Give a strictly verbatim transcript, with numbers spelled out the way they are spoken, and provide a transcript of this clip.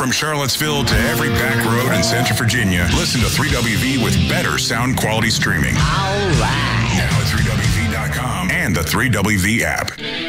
From Charlottesville to every back road in Central Virginia, listen to three W V with better sound quality streaming. All right. Now at three W V dot com and the three W V app.